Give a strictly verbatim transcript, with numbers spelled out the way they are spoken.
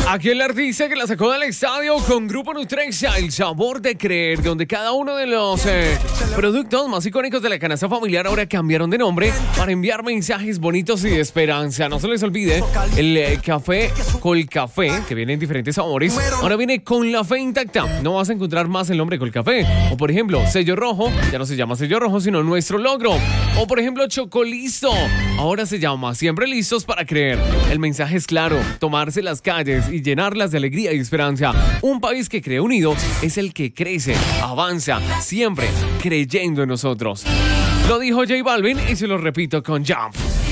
Aquí el artista que la sacó del estadio con Grupo Nutrexia, el sabor de creer, donde cada uno de los eh, productos más icónicos de la canasta familiar ahora cambiaron de nombre para enviar mensajes bonitos y de esperanza. No se les olvide, el eh, café Colcafé, que viene en diferentes sabores, ahora viene con la fe intacta. No vas a encontrar más el nombre Colcafé. O por ejemplo, sello rojo, ya no se llama sello rojo, sino nuestro logro. O por ejemplo, Chocolisto, ahora se llama siempre listos para creer. El mensaje es claro, tomarse las calles y llenarlas de alegría y esperanza. Un país que cree unido es el que crece, avanza, siempre creyendo en nosotros. Lo dijo J Balvin y se lo repito con Jump.